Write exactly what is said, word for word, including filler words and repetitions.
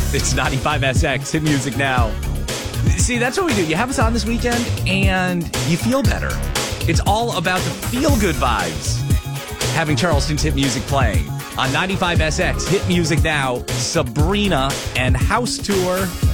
It's ninety-five S X, hit music now. See, that's what we do. You have us on this weekend, and you feel better. It's all about the feel-good vibes. Having Charleston's hit music playing on ninety-five S X, hit music now, Sabrina and House Tour.